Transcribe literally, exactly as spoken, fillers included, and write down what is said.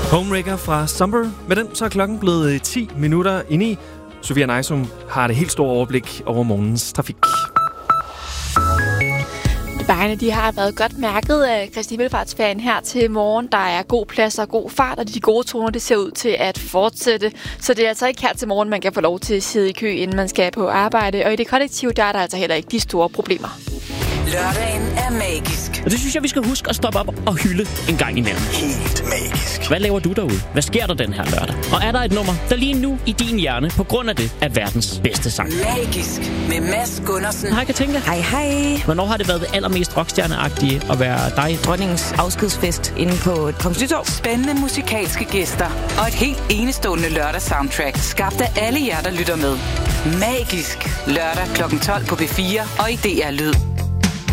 Homewrecker fra Summer. Med den så er klokken blevet ti minutter i ni. Sofia Nejsum har det helt store overblik over morgens trafik. Vejene de har været godt mærket af Kristi Himmelfartsferien her til morgen. Der er god plads og god fart, og de gode toner det ser ud til at fortsætte. Så det er altså ikke her til morgen, man kan få lov til at sidde i kø, inden man skal på arbejde. Og i det kollektive, der er der altså heller ikke de store problemer. Lørdagen er magisk. Og det synes jeg, vi skal huske at stoppe op og hylde en gang imellem. Helt magisk. Hvad laver du derude? Hvad sker der den her lørdag? Og er der et nummer, der lige nu i din hjerne på grund af det er verdens bedste sang? Magisk med Mads Gundersen. Hej Katinka. Hej hej. Hvornår har det været det allermest rockstjerneagtige at være dig? Dronningens afskedsfest inde på Kongens Nytorv. Spændende musikalske gæster og et helt enestående lørdag-soundtrack, skabt af alle jer, der lytter med. Magisk lørdag klokken tolv på P fire og i D R Lyd.